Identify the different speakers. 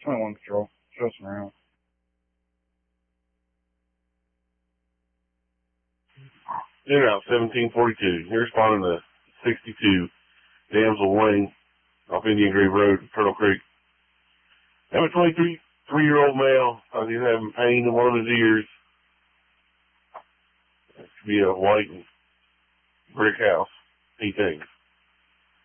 Speaker 1: 21 patrol. Show us around.
Speaker 2: In route 1742. You're responding to 62 Damsel Lane off Indian Grove Road, Turtle Creek. I'm a 23-year-old male. He's having pain in one of his ears. It could be a white and brick house. He thinks.